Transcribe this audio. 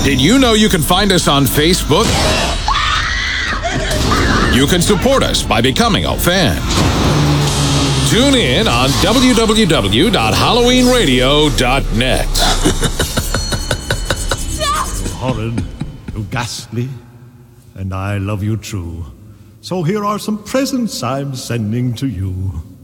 Did you know you can find us on Facebook? You can support us by becoming a fan. Tune in on www.halloweenradio.net. You're horrid, you're ghastly, and I love you true. So here are some presents I'm sending to you.